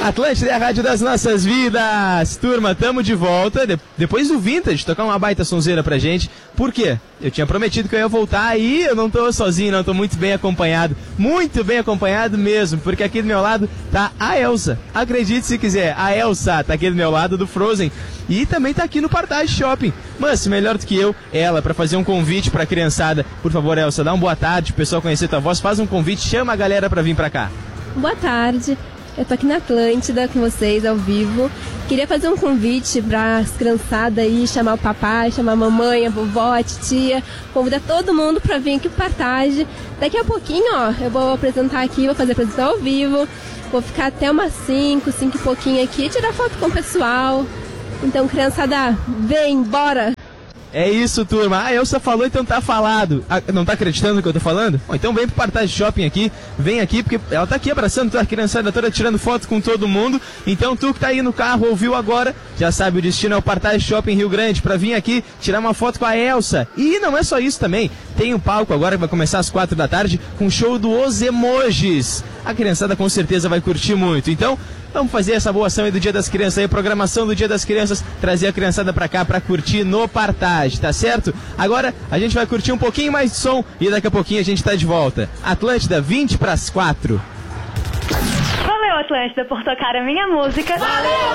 Atlântida é a rádio das nossas vidas. Turma, tamo de volta. Depois do Vintage, tocar uma baita sonzeira pra gente. Por quê? Eu tinha prometido que eu ia voltar e eu não tô sozinho, não. Tô muito bem acompanhado. Muito bem acompanhado mesmo. Porque aqui do meu lado tá a Elsa. Acredite se quiser, a Elsa tá aqui do meu lado, do Frozen. E também tá aqui no Partage Shopping. Mas melhor do que eu, ela, pra fazer um convite pra criançada. Por favor, Elsa, dá uma boa tarde, o pessoal conhecer tua voz. Faz um convite, chama a galera pra vir pra cá. Boa tarde. Eu tô aqui na Atlântida com vocês ao vivo. Queria fazer um convite para as criançadas aí, chamar o papai, chamar a mamãe, a vovó, a titia, convidar todo mundo para vir aqui pro Partage. Daqui a pouquinho, ó, eu vou apresentar aqui, vou fazer a apresentação ao vivo. Vou ficar até umas 5 e pouquinho aqui, tirar foto com o pessoal. Então, criançada, vem, bora! É isso, turma. A Elsa falou, então tá falado. Não tá acreditando no que eu tô falando? Bom, então vem pro Partage Shopping aqui. Vem aqui, porque ela tá aqui abraçando a criançada toda, tirando foto com todo mundo. Então tu que tá aí no carro, ouviu agora, já sabe o destino é o Partage Shopping Rio Grande, pra vir aqui tirar uma foto com a Elsa. E não é só isso também. Tem um palco agora que vai começar às 4 da tarde com o show do Os Emojis. A criançada com certeza vai curtir muito. Então, vamos fazer essa boa ação aí do Dia das Crianças, aí, programação do Dia das Crianças, trazer a criançada pra cá pra curtir no Partage, tá certo? Agora a gente vai curtir um pouquinho mais de som e daqui a pouquinho a gente tá de volta. Atlântida, 20 pras 4. Valeu, Atlântida, por tocar a minha música. Valeu!